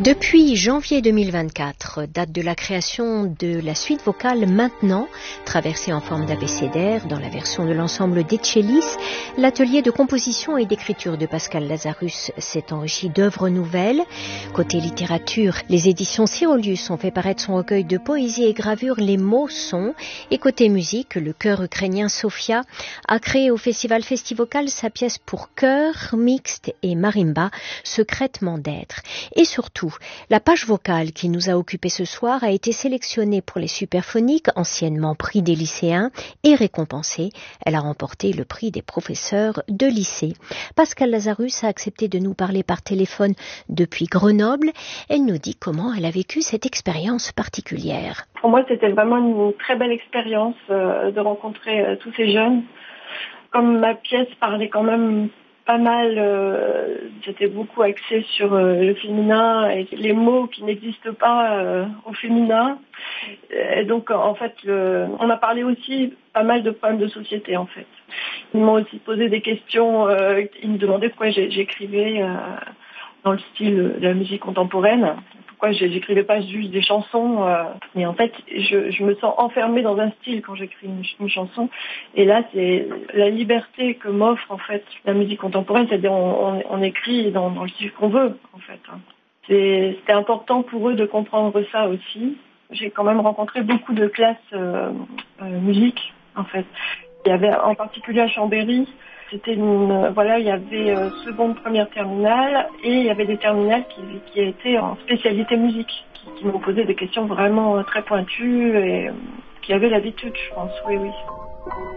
Depuis janvier 2024, date de la création de la suite vocale Maintenant, traversée en forme d'abécédaire dans la version de l'ensemble d'Etchelis, l'atelier de composition et d'écriture de Pascal Lazarus s'est enrichi d'œuvres nouvelles. Côté littérature, les éditions Cyrolius ont fait paraître son recueil de poésie et gravures Les mots sont. Et côté musique, le chœur ukrainien Sofia a créé au festival Festivocal sa pièce pour chœur, mixte et marimba, Secrètement d'être. Et surtout, la page vocale qui nous a occupés ce soir a été sélectionnée pour les Superphoniques, anciennement prix des lycéens, et récompensée. Elle a remporté le prix des professeurs de lycée. Pascal Lazarus a accepté de nous parler par téléphone depuis Grenoble. Elle nous dit comment elle a vécu cette expérience particulière. Pour moi, c'était vraiment une très belle expérience de rencontrer tous ces jeunes. Comme ma pièce parlait quand même pas mal, j'étais beaucoup axée sur le féminin et les mots qui n'existent pas au féminin. Et donc, en fait, on a parlé aussi pas mal de problèmes de société, en fait. Ils m'ont aussi posé des questions, ils me demandaient pourquoi j'écrivais dans le style de la musique contemporaine. Pourquoi j'écrivais pas juste des chansons. Mais en fait, je me sens enfermée dans un style quand j'écris une chanson. Et là, c'est la liberté que m'offre en fait la musique contemporaine. C'est-à-dire on écrit dans le style qu'on veut, en fait. C'était important pour eux de comprendre ça aussi. J'ai quand même rencontré beaucoup de classes musique, en fait. Il y avait en particulier à Chambéry, c'était il y avait seconde, première terminale et il y avait des terminales qui étaient en spécialité musique, qui m'ont posé des questions vraiment très pointues et qui avaient l'habitude, je pense, oui.